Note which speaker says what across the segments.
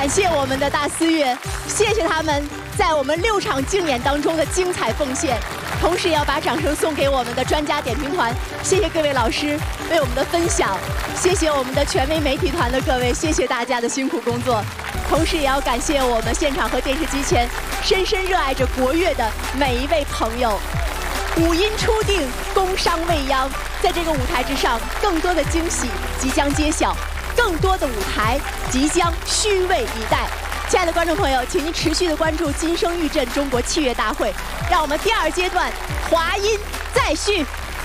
Speaker 1: 感谢我们的大思乐，谢谢他们在我们6场竞演当中的精彩奉献。同时也要把掌声送给我们的专家点评团，谢谢各位老师为我们的分享，谢谢我们的权威媒体团的各位，谢谢大家的辛苦工作。同时也要感谢我们现场和电视机前深深热爱着国乐的每一位朋友。五音初定，工商未央，在这个舞台之上，更多的惊喜即将揭晓，更多的舞台即将虚位以待。亲爱的观众朋友，请您持续的关注金声玉振中国器乐大会，让我们第2阶段华音再续。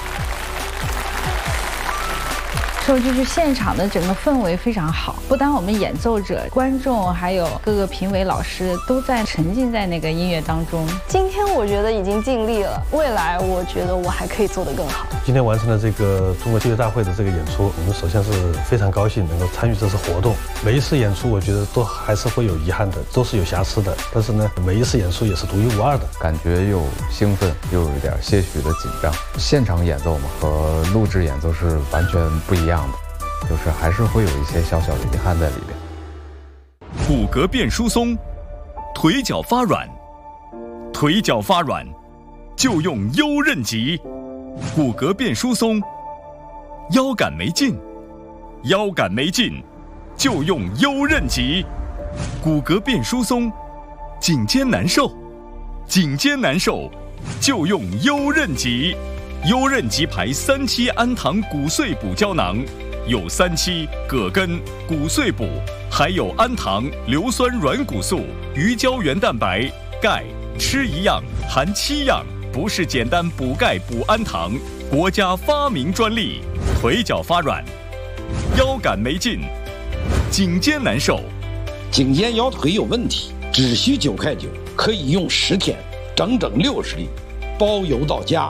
Speaker 2: 说就是现场的整个氛围非常好，不单我们演奏者、观众，还有各个评委老师都在沉浸在那个音乐当中。
Speaker 3: 今天我觉得已经尽力了，未来我觉得我还可以做得更好。
Speaker 4: 今天完成了这个中国器乐大会的这个演出，我们首先是非常高兴能够参与这次活动。每一次演出我觉得都还是会有遗憾的，都是有瑕疵的，但是呢，每一次演出也是独一无二的，
Speaker 5: 感觉又兴奋又有点些许的紧张。现场演奏嘛，和录制演奏是完全不一样的，就是还是会有一些小小的遗憾在里边。
Speaker 6: 骨骼变疏松，腿脚发软，腿脚发软就用优韧极。骨骼变疏松，腰杆没劲，腰杆没劲就用优韧极。骨骼变疏松，颈肩难受，颈肩难受就用优韧极。优韧极牌3期氨糖骨碎补胶囊，有3期、葛根、骨碎补，还有氨糖、硫酸软骨素、鱼胶原蛋白、钙，吃一样含7样，不是简单补钙补氨糖，国家发明专利。腿脚发软，腰杆没劲，颈肩难受，
Speaker 7: 颈肩腰腿有问题，只需9块9，可以用10天，整整60粒，包邮到家。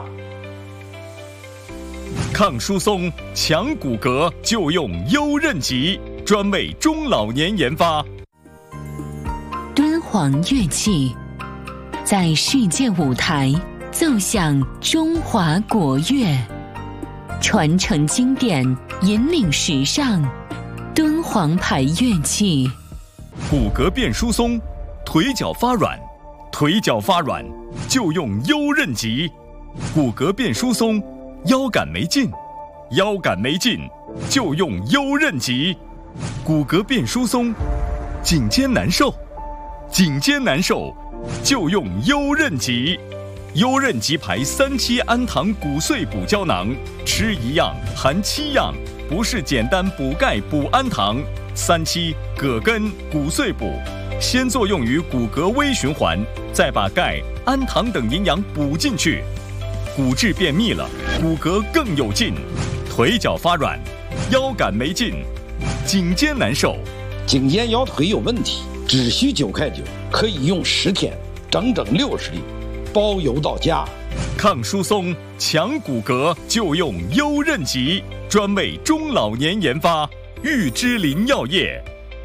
Speaker 6: 抗疏松、强骨骼就用优韧极，专为中老年研发。
Speaker 8: 敦煌乐器在世界舞台奏响中华国乐，传承经典，引领时尚。敦煌牌乐器。
Speaker 6: 骨骼变疏松，腿脚发软，腿脚发软就用优韧极。骨骼变疏松，腰杆没劲，腰杆没劲就用优韧极。骨骼变疏松，颈肩难受，颈肩难受就用优韧极。优韧极牌3期氨糖骨碎补胶囊，吃一样含7样，不是简单补钙补氨糖。3期、葛根、骨碎补，先作用于骨骼微循环，再把钙、氨糖等营养补进去。骨质变密了，骨骼更有劲。腿脚发软，腰杆没劲，颈肩难受，
Speaker 7: 颈肩腰腿有问题，只需9块9，可以用10天，整整60粒，包邮到家。
Speaker 6: 抗疏松、强骨骼就用优韧极，专为中老年研发。玉芝林药业。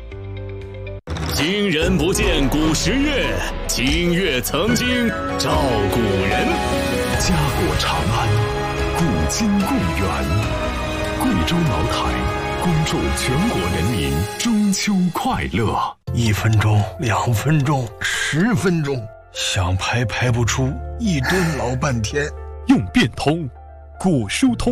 Speaker 9: 今人不见古时月，今月曾经照古人。
Speaker 10: 家国长安，古今共源。贵州茅台恭祝全国人民中秋快乐。
Speaker 11: 1分钟、2分钟、10分钟，想排排不出，一蹲老半天。
Speaker 9: 用变通，古书通。